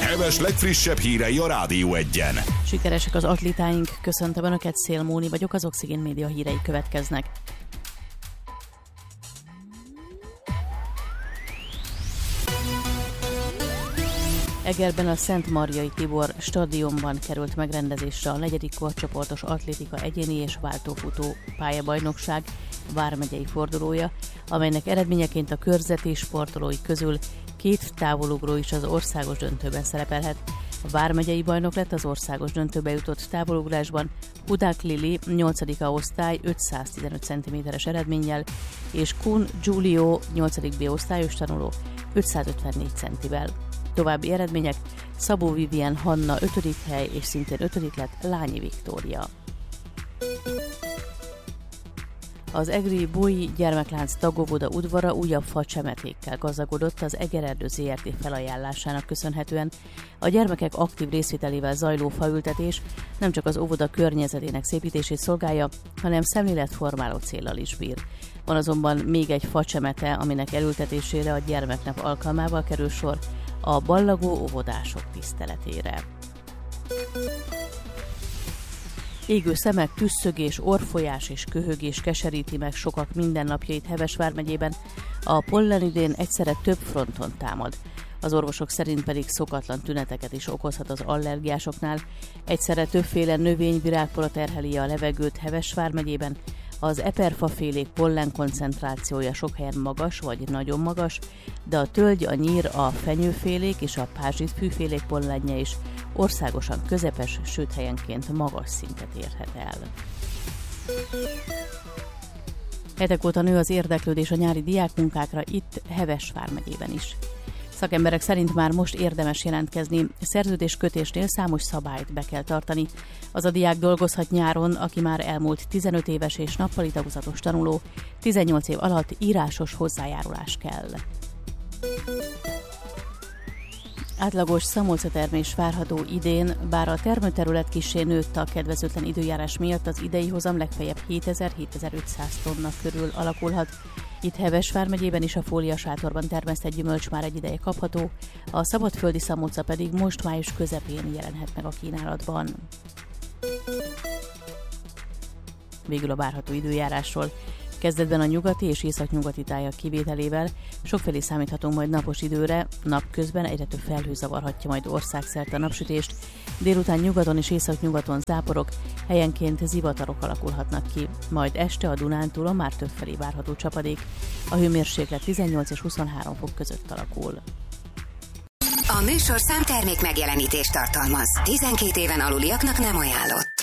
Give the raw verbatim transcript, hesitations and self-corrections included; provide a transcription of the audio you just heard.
Heves legfrissebb hírei a Rádió Egyen. Sikeresek az atlétáink, köszöntöm Önöket, Szél Móni vagyok, az Oxigén Média hírei következnek. Egerben a Szent Marjai Tibor stadionban került megrendezésre a negyedik korcsoportos atlétika egyéni és váltófutó pályabajnokság vármegyei fordulója, amelynek eredményeként a körzeti sportolói közül két távolugró is az országos döntőben szerepelhet. A vármegyei bajnok lett az országos döntőbe jutott távolugrásban Hudák Lili nyolcadik osztály ötszáztizenöt centiméteres eredménnyel, és Kun Giulio nyolcadik B osztályos tanuló ötszázötvennégy centivel. További eredmények: Szabó Vivien Hanna ötödik hely, és szintén ötödik lett Lányi Viktória. Az egri Bói gyermeklánc tagóvoda udvara újabb facsemetékkel gazdagodott az Egererdő zé er té felajánlásának köszönhetően. A gyermekek aktív részvételével zajló faültetés nem csak az óvoda környezetének szépítését szolgálja, hanem szemléletformáló céllal is bír. Van azonban még egy facsemete, aminek elültetésére a gyermeknap alkalmával kerül sor, a ballagó óvodások tiszteletére. Égő szemek, tüsszögés, orrfolyás és köhögés keseríti meg sokak mindennapjait Heves vármegyében, a pollen idén egyszerre több fronton támad. Az orvosok szerint pedig szokatlan tüneteket is okozhat az allergiásoknál. Egyszerre többféle növényvirágpora terheli a levegőt Heves vármegyében, az eperfafélék pollen koncentrációja sok helyen magas vagy nagyon magas, de a tölgy, a nyír, a fenyőfélék és a pázsitfűfélék pollenje is országosan közepes, sőt helyenként magas szintet érhet el. Hetek óta nő az érdeklődés a nyári diákmunkákra itt Heves vármegyében is. Szakemberek szerint már most érdemes jelentkezni, szerződéskötésnél számos szabályt be kell tartani. Az a diák dolgozhat nyáron, aki már elmúlt tizenöt éves és nappali tagozatos tanuló, tizennyolc év alatt írásos hozzájárulás kell. Átlagos szamolcatermés várható idén, bár a termőterület kissé nőtt a kedvezőtlen időjárás miatt, az idei hozam legfeljebb hétezer-hétezer-ötszáz tonna körül alakulhat. Itt Heves vármegyében is a fóliasátorban termesztett gyümölcs már egy ideje kapható, a szabadföldi szamóca pedig most május közepén jelenhet meg a kínálatban. Végül a várható időjárásról. Kezdetben a nyugati és északnyugati tájak kivételével sokfelé számíthatunk majd napos időre, napközben egyre több felhő zavarhatja majd országszerte a napsütést, délután nyugaton és északnyugaton záporok, helyenként zivatarok alakulhatnak ki, majd este a Dunántúlon már többfelé várható csapadék, a hőmérséklet tizennyolc és huszonhárom fok között alakul. A műsorszám termék megjelenítést tartalmaz. tizenkét éven aluliaknak nem ajánlott.